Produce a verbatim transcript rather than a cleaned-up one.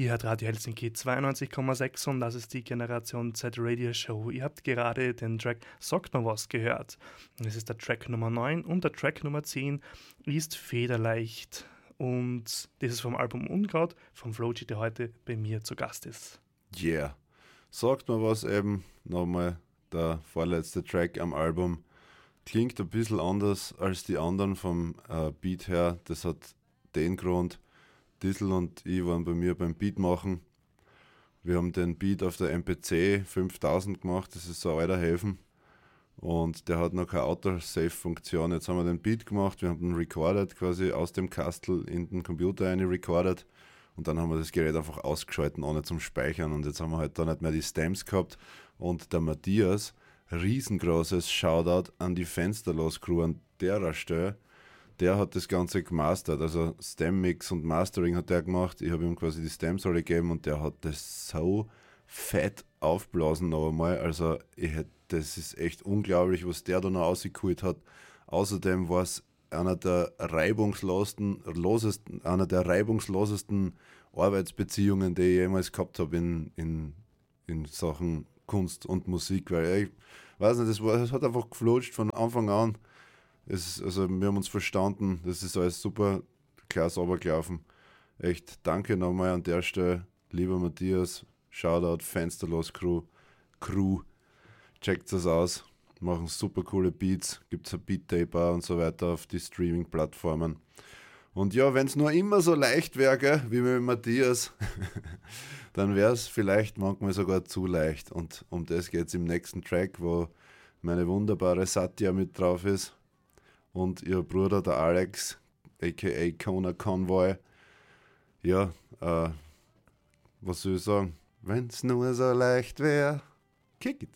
Ihr hört Radio Helsinki zweiundneunzig Komma sechs und das ist die Generation Z Radio Show. Ihr habt gerade den Track Sagt mir was gehört. Das ist der Track Nummer neun und der Track Nummer zehn ist Federleicht. Und das ist vom Album Unkraut vom Floji, der heute bei mir zu Gast ist. Yeah. Sagt mir was eben, nochmal der vorletzte Track am Album. Klingt ein bisschen anders als die anderen vom äh, Beat her. Das hat den Grund, Diesel und ich waren bei mir beim Beat machen. Wir haben den Beat auf der M P C fünftausend gemacht, das ist so ein alter Häfen. Und der hat noch keine Autosave-Funktion. Jetzt haben wir den Beat gemacht, wir haben den recorded, quasi aus dem Kastel in den Computer rein recorded. Und dann haben wir das Gerät einfach ausgeschalten, ohne zum Speichern. Und jetzt haben wir halt da nicht mehr die Stems gehabt. Und der Matthias, riesengroßes Shoutout an die Fensterlos-Crew an derer Stelle. Der hat das Ganze gemastert, also Stem-Mix und Mastering hat der gemacht. Ich habe ihm quasi die Stems alle gegeben und der hat das so fett aufblasen noch einmal. Also ich hätte, das ist echt unglaublich, was der da noch rausgeholt hat. Außerdem war es einer der reibungslosesten, losesten, einer der reibungslosesten Arbeitsbeziehungen, die ich jemals gehabt habe in, in, in Sachen Kunst und Musik, weil ich weiß nicht, das, war, das hat einfach geflutscht von Anfang an. Es, also wir haben uns verstanden, das ist alles super klar sauber gelaufen. Echt danke nochmal an der Stelle, lieber Matthias, Shoutout, Fensterlos Crew, Crew, checkt das aus, machen super coole Beats, gibt es ein Beat-Tape und so weiter auf die Streaming-Plattformen. Und ja, wenn es nur immer so leicht wäre, wie mit Matthias, dann wäre es vielleicht manchmal sogar zu leicht. Und um das geht es im nächsten Track, wo meine wunderbare Satya mit drauf ist. Und ihr Bruder, der Alex, aka Kona Convoy. Ja, äh, was soll ich sagen? Wenn's nur so leicht wäre, kick it.